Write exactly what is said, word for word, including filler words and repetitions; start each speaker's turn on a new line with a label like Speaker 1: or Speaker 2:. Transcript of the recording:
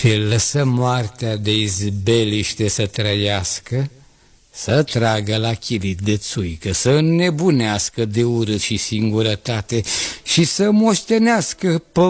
Speaker 1: și îl lăsă moartea de izbeliște să trăiască, să tragă la chirit de țuică, să înnebunească de urât și singurătate și să moștenească